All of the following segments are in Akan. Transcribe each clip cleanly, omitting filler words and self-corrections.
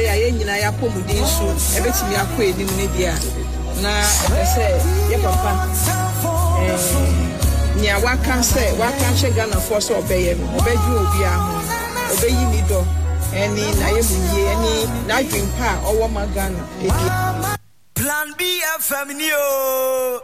ya ye nyina ya pomudin so ebetimi akọ enim ne dia na ese ye papa nya waka hye Ghana for so obeye no obeju obi aho obeyi ni do eni na ye munye eni na dwempa owo magana edi Plan B FM yo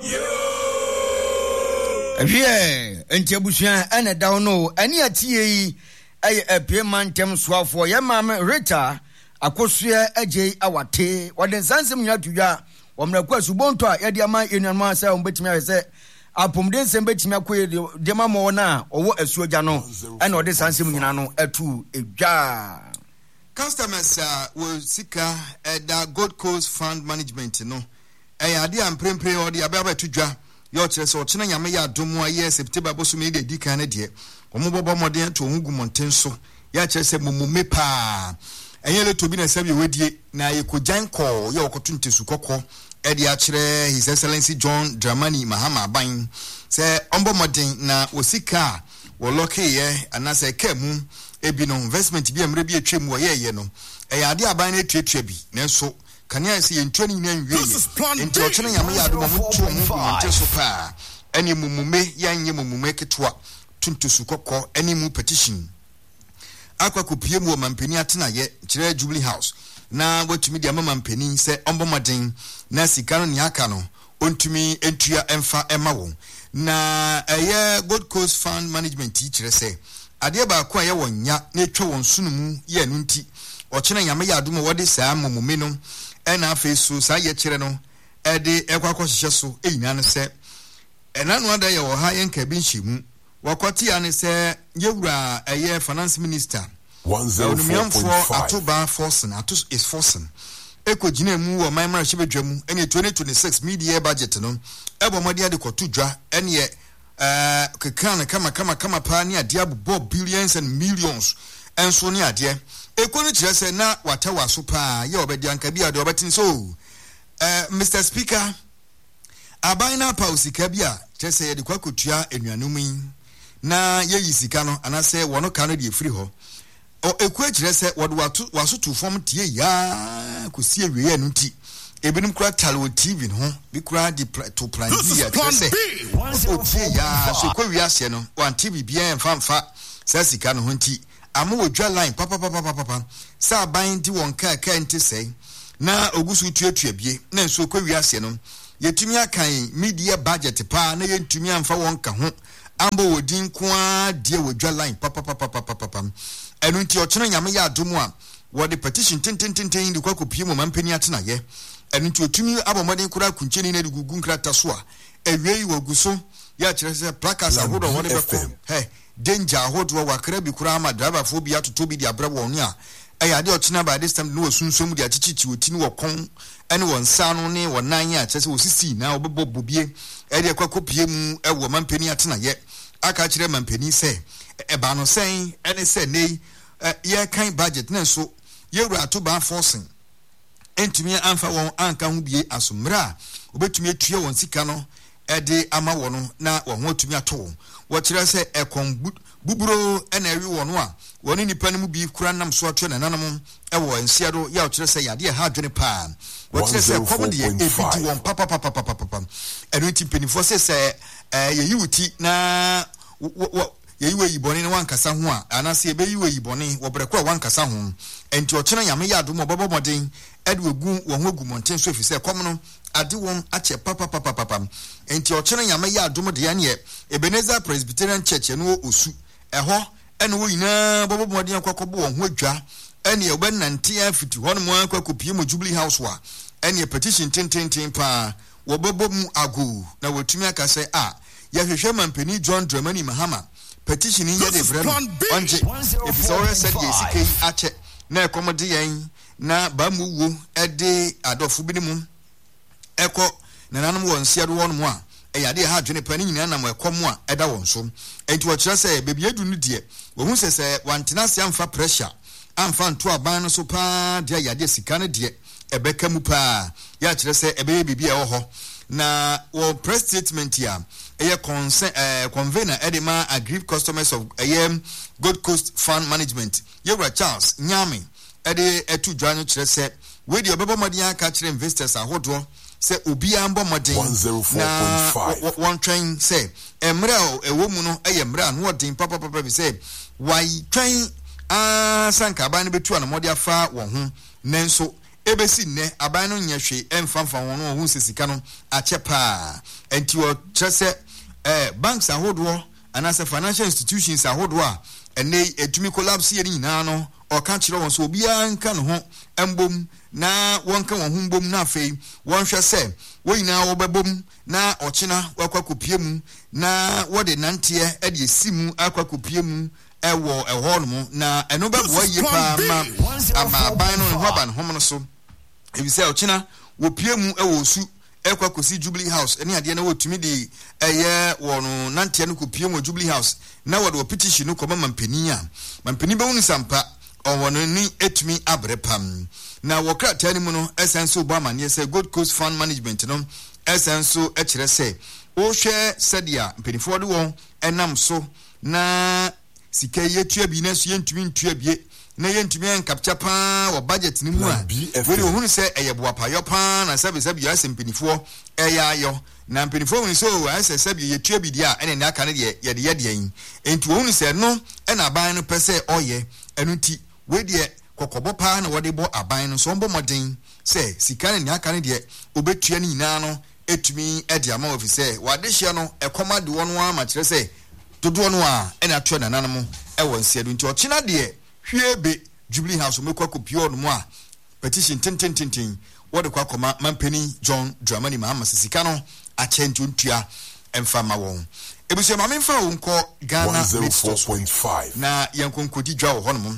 Entiabusia ene down no eni atie yi apie mantem soafo ye maame Rita akosua agye awate wode sansem nya tudwa womrakwa subonto a ye de ama enuanma asa ombetimi ahese apomden sem betimi akoye de mamo na owo asuogya no ene ode sansem nyina no atu edwa customers will seek the Gold Coast Fund Management no ade amprempre ode ababa tudwa yo kire se ochena nyame ya domo aye September boso me de dikan ne de omobobo modern to hungu monten so ya kire se mumume pa enyele to bi na sabi wedie na yekojan call ya okotunte su kokko ede a kire His Excellency John Dramani Mahama Ban se ombo modern na osika wo loke ye anase kemu ebi no investment bi amre bi atwemu ye no ade aban na tuatua bi nanso kania se yentwani na nwie enti ochene nyame ya adom mo to mo so pa eni mumume ya nye mumume ketwa tuntusu kokko eni mu petition akwa kopie mu mampeni atena ye kire Jubilee House na watumi dia mampeni se ombomaden na sika no ne aka no ontumi entua emfa ema wo na eye Gold Coast Fund Management kire se ade ba kwa ye wonya na etwa won sunumu ye no nti ochene nyame ya adom wode saa mumume no ena afeso saa ye kire no ede ekwakọ hihye so eyina ne se enanu ada ye wo ha yenka bi nhyimu wakwati ane se yewura eye finance minister 104.5 atoba forcing atos is forcing ekogina mu wo maimara hyebedwam ene 2026 media budget no ebomode ade kotudwa ene kekana kama pa ne ade abbo billions and millions enso ne ade ekonu kire se na watawa so pa ye obedi anka bi ade obetin so Mr. Speaker abaina pa usika bia kese ye de kwakotua enuanum na ye yisika no anase wono ka no de free ho o eku akire se wode waso tu form tie ya kosie wiye no ti ebinum kura talo TV no bi kura di to plan ya kese o tie ya so kwa wiase no wan TV bia mfa sasika no ho nti amo wodwa line papa sa ban di won ka nti sei na ogusu tuatua bie na so kwa wiase no yetumi akan media budget pa na yentumi amfa won ka ho ambo wodin kwa die wodwa line papa enu nti ochene nyame ya adomu a wode petition tintintintin di kwa kopie mo mampani atena ye enu nti otumi abomodin kura kuncheni na digugu nkrata so a ewiei woguso ya kire se placards ahodo wode beko danger ahodo wakra bi kura ama driver fo bi atoto bi di abra won a ade ochena by this time no sunsom di achichichi otini wokon ene won sa no ne wonan ya chese osisi na obobobie ade kwa kopie mu ewo mampani atena ye aka kire mampani se eba no sen ene se nei ye kan budget na so ye wura to ba forcing entumi amfa won anka ho bie asomra obetumi atue won sika no ede ama wono na won atumi ato wo kire se ekon buburo ena ewi wono a woni nipa no mu bi kura nam so ato na nanam ewo ensiado ya kire se yade ha adwene pa wo kire se komode ye efiti won papa eno nti penifo se ye yiwuti na yeyiwe yiboni ne wankasa ho a anase ebeyiwe yiboni wo brekwa wankasa ho enti ochena nyame ya adom obobomodin ede wegu wo ho gu monten so fi se kom no ade won ache papa enti ochena nyame ya adom de ya ne Ebenezer Presbyterian Church no osu eho ene wo yina bobomodin akwakobo wo ho adwa ene ye obenante afiti ho no mo akwakopie mo Jubilee House wa ene petition tintintin pa wo bobom agu na wotumi aka se ya hwehwe mampani John Dramani Mahama petition in yede brem onje if so already said yesike ache na ekomode yen na bamuwo ede adofo bi ne mum eko na nanum won siado won mo a eyade ha adwene pani nyina na mo ekom a eda won so enti wo kire se bebi edu no de wo hu se wantena se amfa pressure amfa nto aban no so pa de yade sika ne de ebeka mu pa ya kire se ebe bibi e wo ho na wo press statement ya convener edema aggrieved customers of Gold Coast Fund Management Yewra Charles Nyame ede etu dwa no kyerɛ sɛ we de obebo modern aka kyerɛ investors ahodo sɛ obi ambo modern na won twen sɛ emra ewo mu no eye mra no odin papa bi sɛ wai twen sanka aban no betu anamode afa wo ho nanso ebesi nne aban no nyehwe emfamfa wo no ho sesika no akyɛ pa enti o kyerɛ sɛ banks ahodo anase financial institutions ahodo a ene etumi collapse ye nyina no o ka kyerɛ won so obi anka no ho embom na wonka won ho mbom na afei won hwɛ sɛ wo nyina wo bebom na ɔkyena wakakopie mu na wode nanteɛ ade esimu akakopie mu ɛwɔ ɛhɔ no mu na ɛno bɛboa yie pa ama aban no ho aba no ho no so ebisɛ ɔkyena wo pie mu ɛwɔ su ekwakosi Jubilee House eni ade na wotumi de eye wono nantia no kopie mo Jubilee House na wode wo petition no koma mampani a mampani be wonu sampa onwono ni etumi abrepam na wokrata ni mu no essence Obama ne say Gold Coast Fund Management no essence e kire say wo hwe sedia mpanifo de won enam so na sika yetua bi na so yentumi ntua bie na yentumi encapture pa wo budget ni mu a we de ohunu se eyeboa pa yo pa na sabe ya sempinifo eya yo na mpinifo woni so ase sabe yetua bi dia ene na aka ne de yede yin enti ohunu se no na aban no pese oye enu ti we de kokobo pa na wode bo aban no so mbo modern se sika ne aka ne de obetua ni nyina no etumi ede ama ofise wade hye no ekoma de wono ama kire se dodo no a ena to na nanamo ewo nsia do nti ochina de hwiebe Jubilee House mekwa kopio no mu a petition tintintintin wode kwa koma mampani John Dramani Mahama sisika no achentu ntua emfama won ebuso ma memfa won ko Ghana 104.5 na yankonkodi dwa wo honom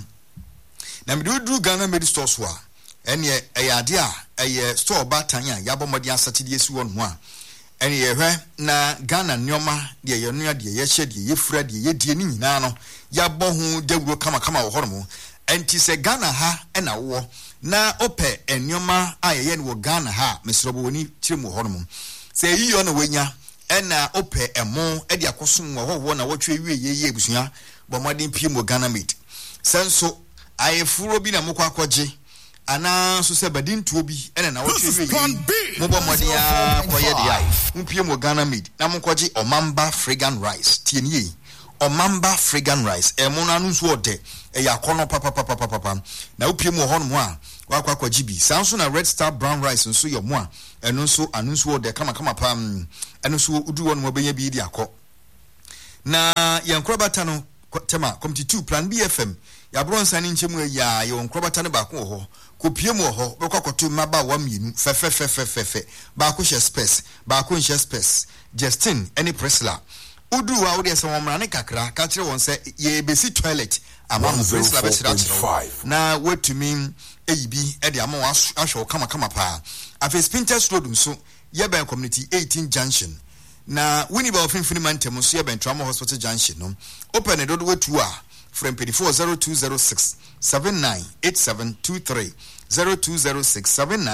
na medu Ghana Med Stores wa ene eyade a eye store batan a yabomodi asatide esi won ho a ene yehwe na Ghana nyoma de ye nua de ye hye de ye fura de ye die ni nyina no yabɔ ho dawuro kama wo honom enti se Ghana ha ena wo na ope enyoma ayeye no Ghana ha mesrobo woni kiremu honom se yiyo na wenya ena ope emo e de akosom wo na wotwe wie ye ebusua bomodin pie mo Ghana Med senso ayefuro bi na mokwa akɔgye ana so se badintuo bi ena na wotwe wie mo bomodin akoye de a mpie mo Ghana Med na mokɔgye Omamba Fragrant Rice tienie Omamba Fragrant Rice emo na nso ode yakono papa na upie mu ho no a wakwa gibi sanso na Red Star Brown Rice nso yo mu a eno nso anunso ode kama pam eno so udu wonu obenya bi di akọ na yankrobata no tema committee 2 plan BFM ya bronsa ni nchemu ya yankrobata no ba ko ho kopie mu ho bekwakoto maba wa mienu fe ba ko she space ba ko she space Justin any Presla udu wa odi ese wonmra ne kakra ka kire won se ye besi toilet ama mo Presla be sira kire na wetumi eyibi e de ama ahwe kama pa afi Spinters Road nso ye ben community 18 junction na wini ba ofimfini mantem nso ye ben Trauma Hospital junction no open the door wetu a from 0206 798723 0206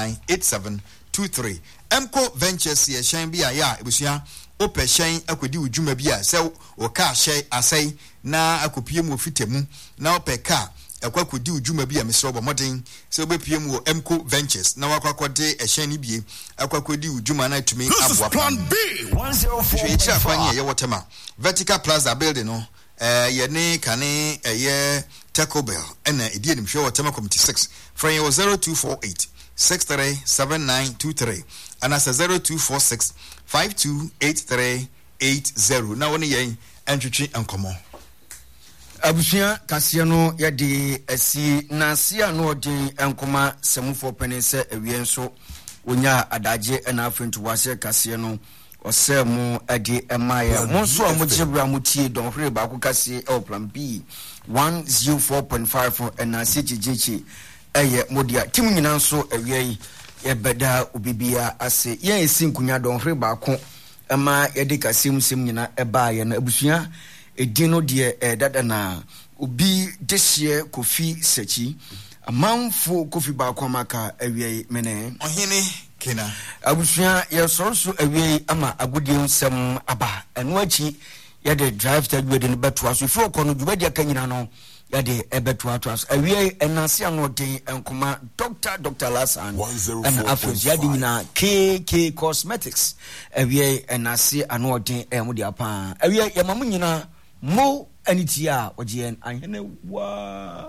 798723 Emco Ventures ye shan bia ya ebusua ope shan akwedi udwuma bia se o ka hye asai na akopie mu ofitemu na ope ka akwakodi udwuma bia mesrobo modern se obepie mu Emco Ventures na wakwakode ehyan ni bie akwakodi udwuma na tumi aboa plan B 104 afanye ye wotema Vertical Plaza building no ye ne kane ye Taco Bell ena edie nim hwe wotema committee 6 from 0248 637923 and as 0246 528380 na woni yen entwetwe enkomo abusia kasia no ye de asi nasia no odin enkoma semufo penese ewie nso onya adaje na afentu wase kasia no osemu ade emaya monso amujebra mutie don hwere ba ko kasie e plan B 104.5 and asijiji eye modia tim nyina nso ewie ye beda obibia ase ye esi nkunya don hwere ba ko ema ye de kasim sim nyina eba ye na abusua edino de dada na obi dehye Kofi Sechi amanfo Kofi ba ko maka ewie mene ohene kena abusua ye sorso ewie ama agudie nsem aba eno achi ye de drive tag we de beto aso fi okono dwuba de aka nyina no yade ebeto atwas awie enase anoden enkoma Dr. Lasan and afros yade nyina KK Cosmetics awie enase anoden emudi apa awie yamamu nyina mo anitia ogien ahene wa